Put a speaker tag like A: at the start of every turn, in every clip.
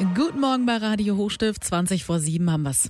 A: Guten Morgen bei Radio Hochstift, 7:20 haben wir's.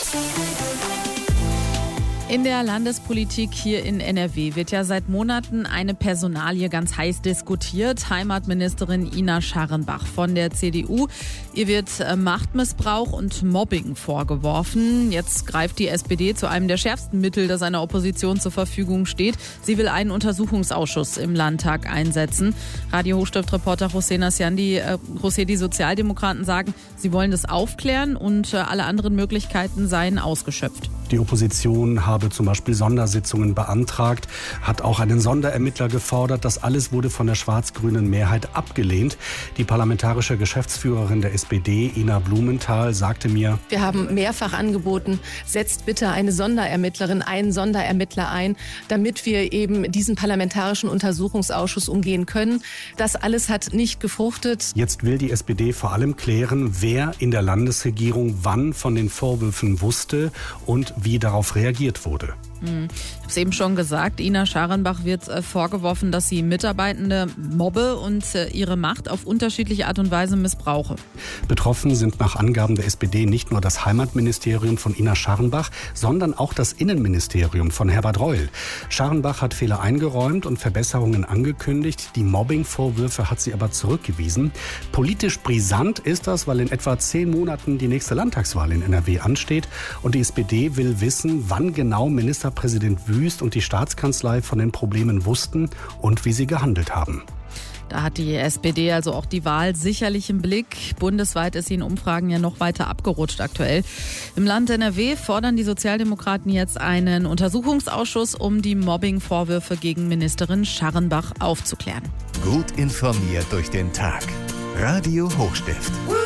A: In der Landespolitik hier in NRW wird ja seit Monaten eine Personalie ganz heiß diskutiert. Heimatministerin Ina Scharrenbach von der CDU. Ihr wird Machtmissbrauch und Mobbing vorgeworfen. Jetzt greift die SPD zu einem der schärfsten Mittel, das einer Opposition zur Verfügung steht. Sie will einen Untersuchungsausschuss im Landtag einsetzen. Radio Hochstift-Reporter José Nasciandi, die Sozialdemokraten sagen, sie wollen das aufklären und alle anderen Möglichkeiten seien ausgeschöpft.
B: Die Opposition habe zum Beispiel Sondersitzungen beantragt, hat auch einen Sonderermittler gefordert. Das alles wurde von der schwarz-grünen Mehrheit abgelehnt. Die parlamentarische Geschäftsführerin der SPD, Ina Blumenthal, sagte mir:
C: Wir haben mehrfach angeboten, setzt bitte eine Sonderermittlerin, einen Sonderermittler ein, damit wir eben diesen parlamentarischen Untersuchungsausschuss umgehen können. Das alles hat nicht gefruchtet.
B: Jetzt will die SPD vor allem klären, wer in der Landesregierung wann von den Vorwürfen wusste und wie darauf reagiert wurde.
A: Ich habe es eben schon gesagt, Ina Scharrenbach wird vorgeworfen, dass sie Mitarbeitende mobbe und ihre Macht auf unterschiedliche Art und Weise missbrauche.
B: Betroffen sind nach Angaben der SPD nicht nur das Heimatministerium von Ina Scharrenbach, sondern auch das Innenministerium von Herbert Reul. Scharrenbach hat Fehler eingeräumt und Verbesserungen angekündigt. Die Mobbing-Vorwürfe hat sie aber zurückgewiesen. Politisch brisant ist das, weil in etwa 10 Monaten die nächste Landtagswahl in NRW ansteht. Und die SPD will wissen, wann genau Ministerpräsident Wüst und die Staatskanzlei von den Problemen wussten und wie sie gehandelt haben.
A: Da hat die SPD also auch die Wahl sicherlich im Blick. Bundesweit ist sie in Umfragen ja noch weiter abgerutscht aktuell. Im Land NRW fordern die Sozialdemokraten jetzt einen Untersuchungsausschuss, um die Mobbing-Vorwürfe gegen Ministerin Scharrenbach aufzuklären.
D: Gut informiert durch den Tag. Radio Hochstift.